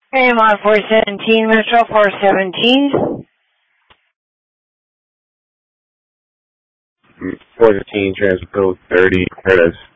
AMR 417, Metro 417. 415, transit code 30, Curtis.